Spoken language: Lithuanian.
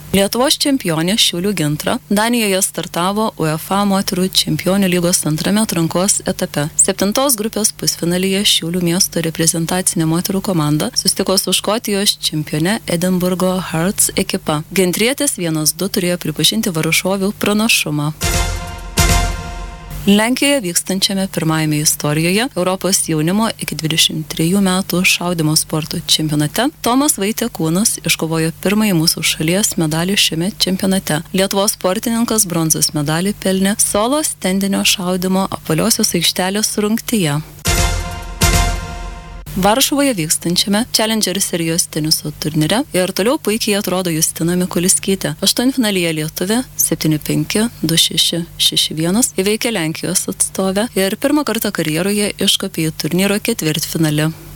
Lietuvos čempionė Šiaulių Gintra Danijoje startavo UEFA moterų čempionių lygos antrame atrankos etape. 7 grupės pusfinalyje Šiaulių miesto reprezentacinė moterų komanda susitiko su Škotijos čempione Edinburgo Hearts ekipa. Gintrietės 1-2 turėjo pripažinti varžovių pranašumą. Lenkijoje vykstančiame pirmajame istorijoje Europos jaunimo iki 23 metų šaudymo sporto čempionate Tomas Vaitiekūnas iškovojo pirmąjį mūsų šalies medalį šiame čempionate. Lietuvos sportininkas bronzos medalį pelnė solo stendinio šaudymo apvaliosios aikštelės rungtyje. Varšuvoje vykstančiame Challenger serijos teniso turnyre ir toliau puikiai atrodo Justina Mikuliskytė. Aštuntfinalyje lietuvė 7-5, 2-6, 6-1 įveikė Lenkijos atstovę ir pirmą kartą karjeroje iškopė į turnyro ketvirtfinalį.